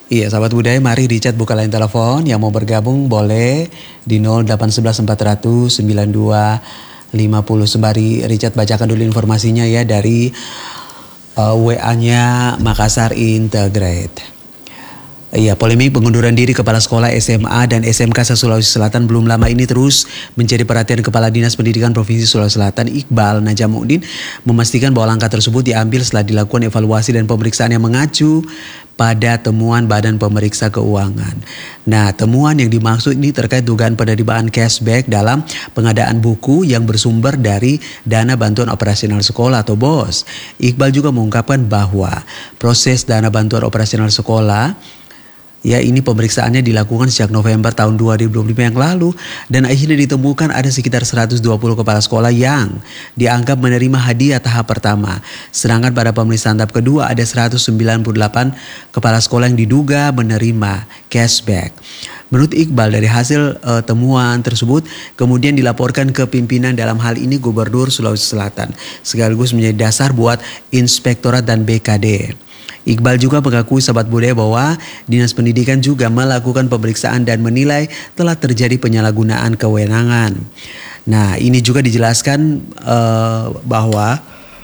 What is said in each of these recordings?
Iya, sahabat budaya, mari Richard buka line telepon. Yang mau bergabung boleh di 0811 400 9250. Sembari Richard bacakan dulu informasinya ya dari WA-nya Makassar Integrate. Iya, polemik pengunduran diri Kepala Sekolah SMA dan SMK Sulawesi Selatan belum lama ini terus menjadi perhatian Kepala Dinas Pendidikan Provinsi Sulawesi Selatan Iqbal Najamuddin memastikan bahwa langkah tersebut diambil setelah dilakukan evaluasi dan pemeriksaan yang mengacu pada temuan Badan Pemeriksa Keuangan. Nah, temuan yang dimaksud ini terkait dugaan penerimaan cashback dalam pengadaan buku yang bersumber dari dana bantuan operasional sekolah atau BOS. Iqbal juga mengungkapkan bahwa proses dana bantuan operasional sekolah ya, ini pemeriksaannya dilakukan sejak November tahun 2025 yang lalu dan akhirnya ditemukan ada sekitar 120 kepala sekolah yang dianggap menerima hadiah tahap pertama. Sedangkan pada pemeriksaan tahap kedua ada 198 kepala sekolah yang diduga menerima cashback. Menurut Iqbal, dari hasil temuan tersebut kemudian dilaporkan ke pimpinan, dalam hal ini Gubernur Sulawesi Selatan, sekaligus menjadi dasar buat Inspektorat dan BKD. Iqbal juga mengakui sahabat budaya bahwa Dinas Pendidikan juga melakukan pemeriksaan dan menilai telah terjadi penyalahgunaan kewenangan. Nah, ini juga dijelaskan bahwa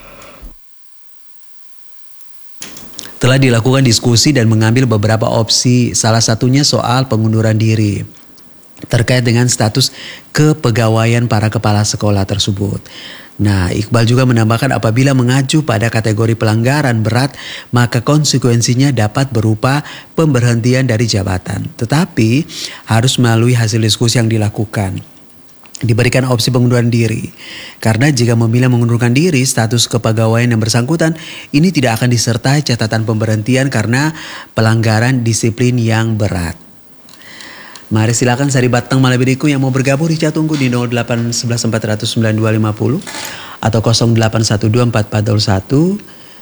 telah dilakukan diskusi dan mengambil beberapa opsi, salah satunya soal pengunduran diri terkait dengan status kepegawaian para kepala sekolah tersebut. Nah, Iqbal juga menambahkan apabila mengacu pada kategori pelanggaran berat, maka konsekuensinya dapat berupa pemberhentian dari jabatan. Tetapi harus melalui hasil diskusi yang dilakukan. Diberikan opsi pengunduran diri. Karena jika memilih mengundurkan diri, status kepegawaian yang bersangkutan ini tidak akan disertai catatan pemberhentian karena pelanggaran disiplin yang berat. Mari silakan Sari Batang Malabiriku yang mau bergabung Richard tunggu di 0811 400 9250 atau 0812 4401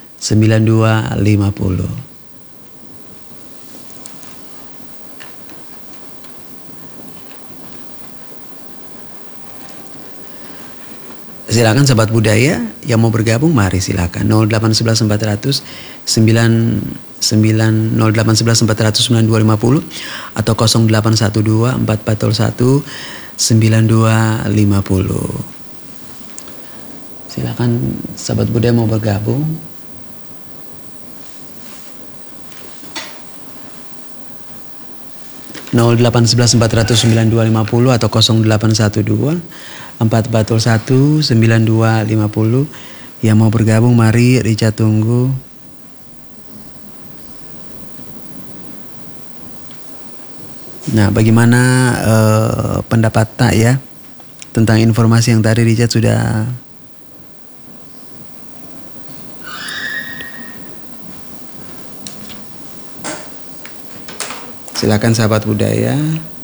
9250. Silakan sahabat budaya yang mau bergabung, mari silakan 0811 400 0811 400 9250 atau 0812 4401 9250. Silakan sahabat budaya mau bergabung. Nol 0811 400 9250 atau 0812 4401 9250. Yang mau bergabung mari Richard tunggu. Nah, bagaimana pendapat tak ya tentang informasi yang tadi Richard sudah silakan sahabat budaya.